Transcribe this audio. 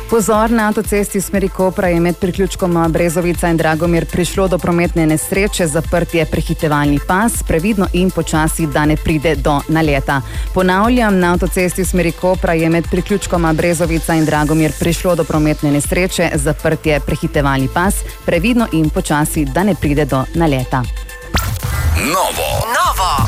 Pozor, na avtocesti v smeri Kopra je med priključkoma Brezovica in Dragomir prišlo do prometne nesreče, zaprt je prehitevalni pas, previdno in počasi, da ne pride do naleta. Ponavljam, na avtocesti v smeri Kopra je med priključkoma Brezovica in Dragomir prišlo do prometne nesreče, zaprt je prehitevalni pas, previdno in počasi, da ne pride do naleta. Novo.